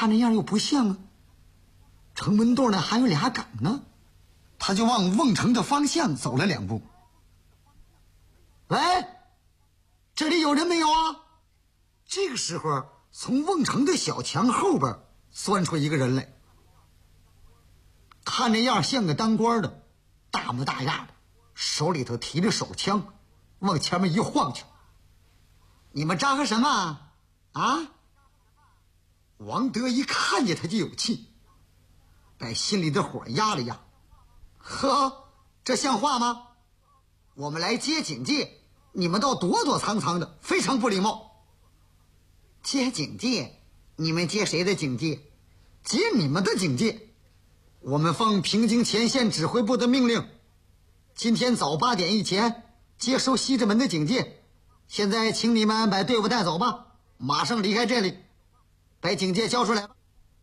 看那样又不像啊。城门洞那还有俩岗呢，他就往瓮城的方向走了2步。喂，这里有人没有啊？这个时候，从瓮城的小墙后边钻出一个人来，看那样像个当官的，大模大样的，手里头提着手枪，往前面一晃去。你们张个什么啊？王德一看见他就有气，把心里的火压了压。呵，这像话吗？我们来接警戒，你们倒躲躲藏藏的，非常不礼貌。接警戒？你们接谁的警戒？接你们的警戒。我们奉平津前线指挥部的命令，今天早8点以前接收西直门的警戒。现在请你们把队伍带走吧，马上离开这里，把警戒交出来吧。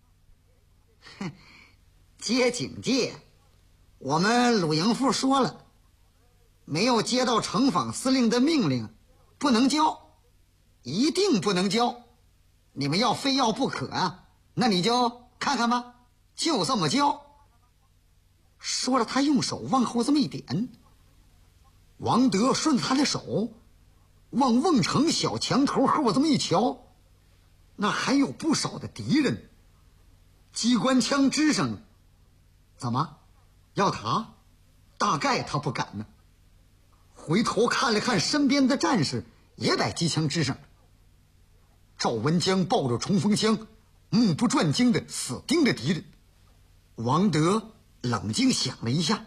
接警戒？我们鲁营副说了，没有接到城防司令的命令，不能交，一定不能交。你们要非要不可啊，那你就看看吧，就这么交。说了，他用手往后这么一点，王德顺着他的手往瓮城小墙头后这么一瞧，那还有不少的敌人，机关枪支上。怎么要打？大概他不敢呢。回头看了看身边的战士，也把机枪支上了。赵文江抱着冲锋枪，目不转睛的死盯着敌人。王德冷静想了一下，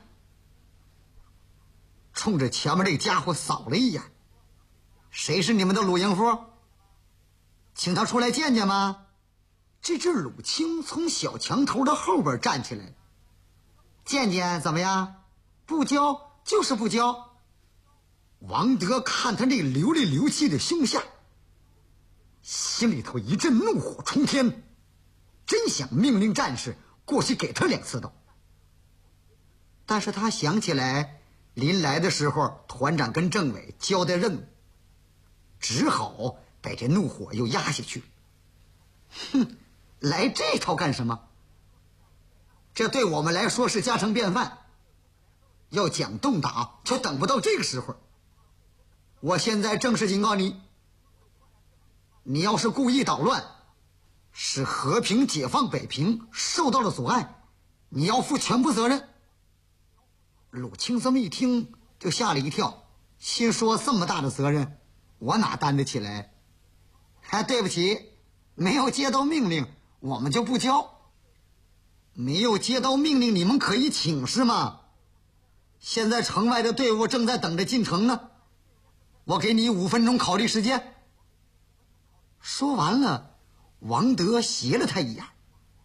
冲着前面这家伙扫了一眼。谁是你们的鲁营夫？请他出来见见吗？这只鲁青从小墙头的后边站起来。见见怎么样？不交就是不交。王德看他那流里流气的胸下，心里头一阵怒火冲天，真想命令战士过去给他2次刀。但是他想起来临来的时候团长跟政委交代任务，只好把这怒火又压下去。哼，来这套干什么？这对我们来说是家常便饭，要讲动打就等不到这个时候。我现在正式警告你，你要是故意捣乱，使和平解放北平受到了阻碍，你要负全部责任。鲁青这么一听就吓了一跳，心说这么大的责任我哪担得起来？对不起，没有接到命令我们就不交。没有接到命令你们可以请示吗？现在城外的队伍正在等着进城呢，我给你5分钟考虑时间。说完了，王德斜了他一眼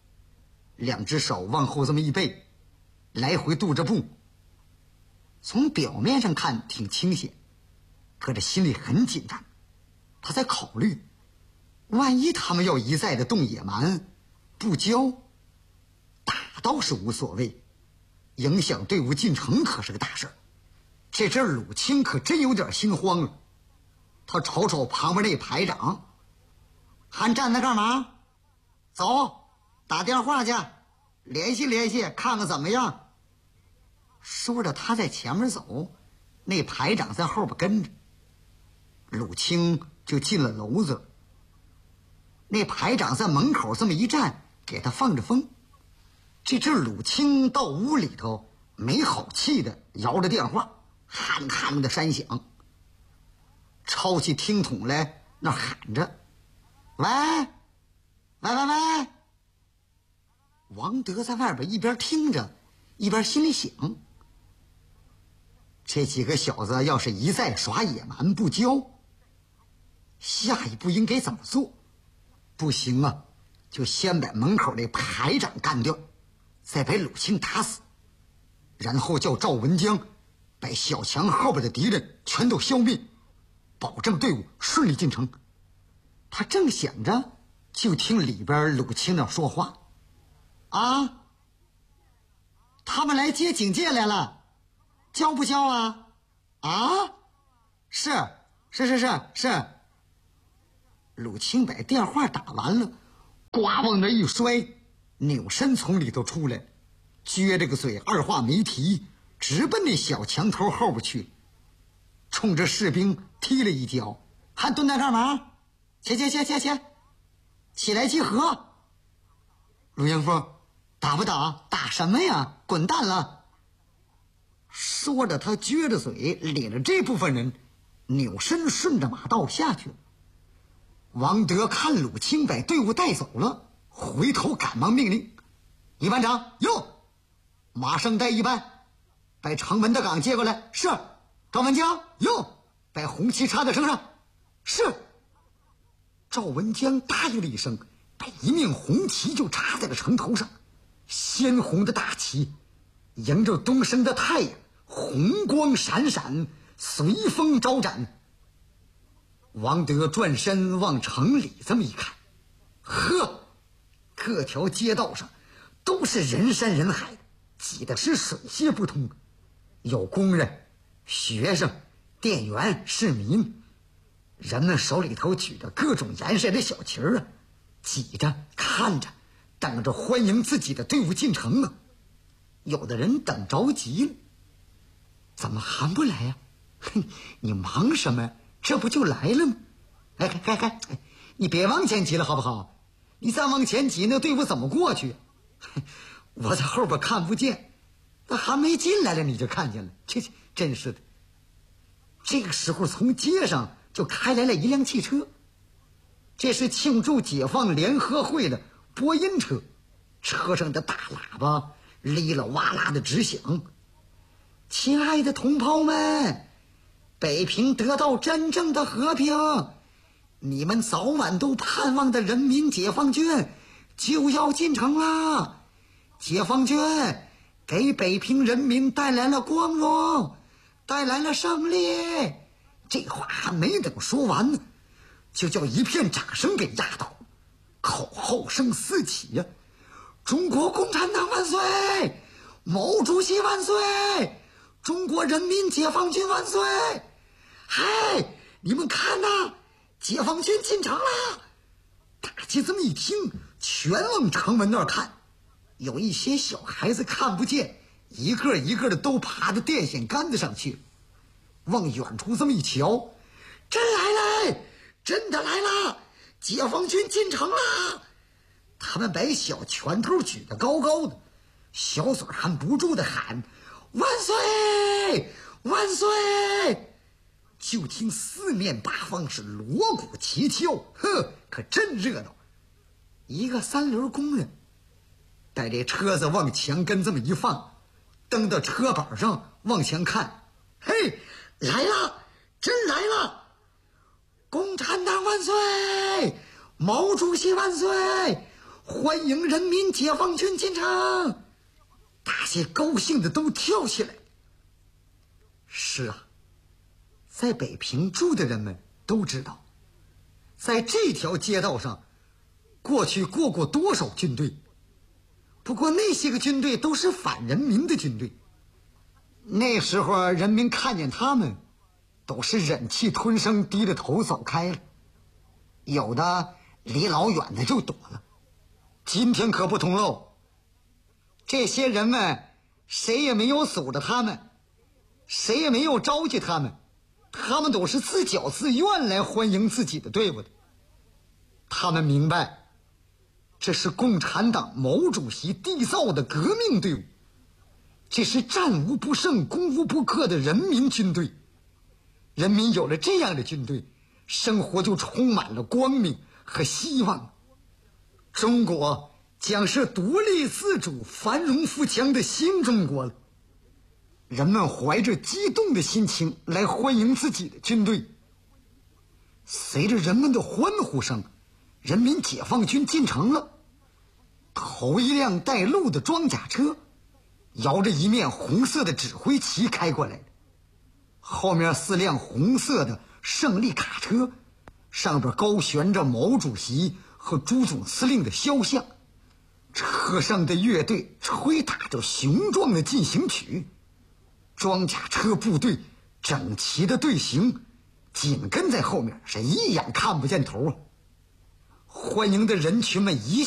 ，2只手往后这么一背，来回踱着步。从表面上看挺清闲，可这心里很紧张。他在考虑，万一他们要一再的动野蛮不交，打倒是无所谓，影响队伍进城可是个大事。这阵鲁青可真有点心慌了。他瞅瞅旁边那排长，还站那干嘛？走，打电话去，联系联系，看看怎么样。说着他在前面走，那排长在后边跟着。鲁青就进了楼子了。那排长在门口这么一站，给他放着风。这只鲁青到屋里头，没好气的摇着电话，憨憨的山响。抄起听筒来，那喊着：“喂，喂喂喂！”王德在外边一边听着，一边心里想：这几个小子要是一再耍野蛮不交，下一步应该怎么做？不行啊，就先把门口那排长干掉，再把鲁青打死，然后叫赵文江把小墙后边的敌人全都消灭，保证队伍顺利进城。他正想着，就听里边鲁青那说话：“啊，他们来接警戒来了，交不交啊？啊，是。”鲁青把电话打完了， 呱往那一摔，扭身从里头出来，撅着个嘴，二话没提，直奔那小墙头后边去，冲着士兵踢了一脚，还蹲那干嘛？起，起来集合！陆英夫，打不打？打什么呀？滚蛋了！说着，他撅着嘴，领着这部分人扭身顺着马道下去了。王德看鲁清把队伍带走了，回头赶忙命令一班长：哟，马上带一班，把城门的岗接过来。是。赵文江：哟，把红旗插在绳上。是。赵文江答应了一声，把一面红旗就插在了城头上。鲜红的大旗迎着东升的太阳，红光闪闪，随风招展。王德转身往城里这么一看，呵，各条街道上都是人山人海，挤得是水泄不通，有工人、学生、店员、市民，人们手里头举着各种颜色的小旗儿啊，挤着看着，等着欢迎自己的队伍进城啊。有的人等着急了，怎么还不来呀？哼，你忙什么呀？这不就来了吗？哎，你别往前挤了好不好？你再往前挤，那队伍怎么过去？我在后边看不见，那还没进来了你就看见了，这真是的。这个时候从街上就开来了一辆汽车，这是庆祝解放联合会的播音车，车上的大喇叭哩啦哇啦的直响。亲爱的同胞们，北平得到真正的和平，你们早晚都盼望的人民解放军就要进城了。解放军给北平人民带来了光荣，带来了胜利。这话还没等说完呢，就叫一片掌声给压倒，口号声四起呀！中国共产党万岁！毛主席万岁！中国人民解放军万岁！嗨，你们看呐，解放军进城了！大家这么一听，全往城门那儿看。有一些小孩子看不见，一个一个的都爬到电线杆子上去，往远处这么一瞧，真来了，真的来了，解放军进城了！他们把小拳头举得高高的，小嘴还不住的喊万岁万岁！就听四面八方是锣鼓齐敲，呵，可真热闹。一个三轮工人带这车子往墙根这么一放，蹬到车板上往前看，嘿，来了，真来了！共产党万岁！毛主席万岁！欢迎人民解放军进城！大家高兴的都跳起来。是啊，在北平住的人们都知道，在这条街道上过去过多少军队，不过那些个军队都是反人民的军队。那时候人民看见他们都是忍气吞声，低着头走开了，有的离老远的就躲了。今天可不同喽，这些人们谁也没有阻着他们，谁也没有召集他们，他们都是自觉自愿来欢迎自己的队伍的。他们明白，这是共产党毛主席缔造的革命队伍，这是战无不胜、攻无不克的人民军队。人民有了这样的军队，生活就充满了光明和希望。中国将是独立自主、繁荣富强的新中国了。人们怀着激动的心情来欢迎自己的军队。随着人们的欢呼声，人民解放军进城了。头一辆带路的装甲车摇着一面红色的指挥旗开过来了，后面4辆红色的胜利卡车，上边高悬着毛主席和朱总司令的肖像，车上的乐队吹打着雄壮的进行曲，装甲车部队整齐的队形紧跟在后面，是一眼看不见头啊。 欢迎的人群们一